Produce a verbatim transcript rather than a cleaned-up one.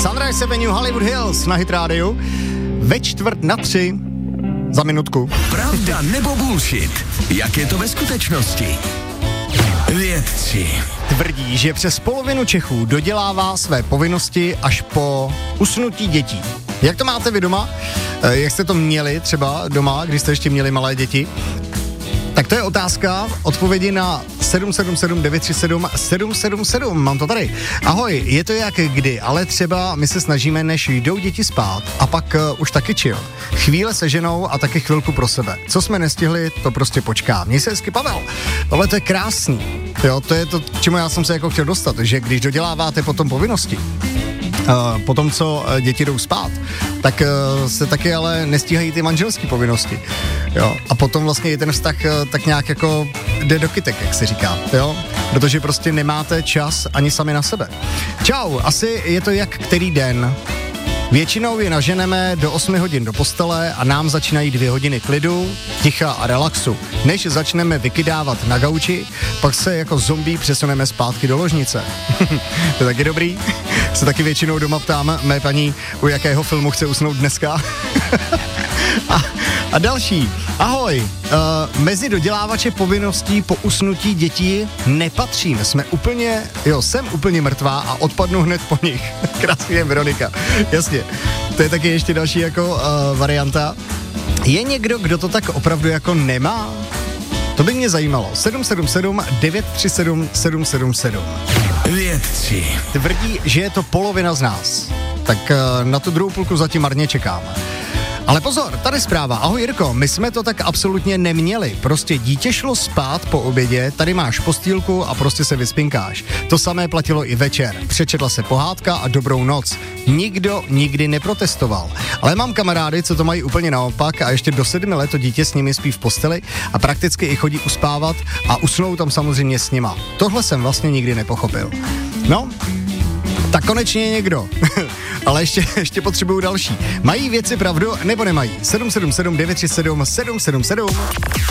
Sunrise Avenue, Hollywood Hills na Hit Radio. Ve čtvrt na tři za minutku. Pravda nebo bullshit? Jak je to ve skutečnosti? Vědci tvrdí, že přes polovinu Čechů dodělává své povinnosti až po usnutí dětí. Jak to máte vy doma? Jak jste to měli třeba doma, když jste ještě měli malé děti? Tak to je otázka, odpovědi na sedm sedm sedm devět tři sedm sedm sedm sedm, mám to tady. Ahoj, je to jak kdy, ale třeba my se snažíme, než jdou děti spát a pak uh, už taky chill. Chvíle se ženou a taky chvilku pro sebe. Co jsme nestihli, to prostě počká. Měj se hezky, Pavel. Tohle to je krásný. Jo, to je to, k čemu já jsem se jako chtěl dostat, že když doděláváte potom povinnosti, Uh, po tom, co uh, děti jdou spát, tak uh, se taky ale nestíhají ty manželské povinnosti. Jo? A potom vlastně je ten vztah uh, tak nějak jako jde do kytek, jak se říká. Jo? Protože prostě nemáte čas ani sami na sebe. Čau, asi je to jak který den. Většinou je naženeme do osmi hodin do postele a nám začínají dvě hodiny klidu, ticha a relaxu. Než začneme vykydávat na gauči, pak se jako zombie přesuneme zpátky do ložnice. To je taky dobrý. Se taky většinou doma ptám mé paní, u jakého filmu chce usnout dneska. a, a další. Ahoj, uh, mezi dodělávače povinností po usnutí dětí nepatřím. Jsme úplně, jo, jsem úplně mrtvá a odpadnu hned po nich. Krásný den, Veronika. Jasně. To je taky ještě další jako uh, varianta. Je někdo, kdo to tak opravdu jako nemá? To by mě zajímalo. sedm sedm sedm devět tři sedm sedm sedm sedm. Vědci tvrdí, že je to polovina z nás. Tak uh, na tu druhou půlku zatím marně čekám. Ale pozor, tady zpráva. Ahoj Jirko, my jsme to tak absolutně neměli. Prostě dítě šlo spát po obědě, tady máš postýlku a prostě se vyspinkáš. To samé platilo i večer. Přečetla se pohádka a dobrou noc. Nikdo nikdy neprotestoval. Ale mám kamarády, co to mají úplně naopak a ještě do sedmi let to dítě s nimi spí v posteli a prakticky i chodí uspávat a usnou tam samozřejmě s nima. Tohle jsem vlastně nikdy nepochopil. No, tak konečně je někdo. Ale ještě, ještě potřebuju další. Mají věci pravdu nebo nemají? sedm sedm sedm devět tři sedm sedm sedm sedm.